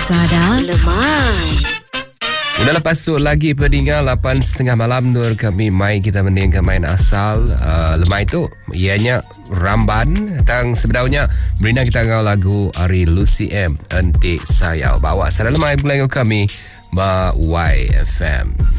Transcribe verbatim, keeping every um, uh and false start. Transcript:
Sada Lemai. Ina lepas tu lagi pendengar lapan setengah malam nur kami mai kita mendengar main asal uh, lemai tu ianya Ramban tang sebenarnya berina kita ngau lagu Ari Lucy M Ente Sayau bawa sada lemai bulan kami ba Y F M.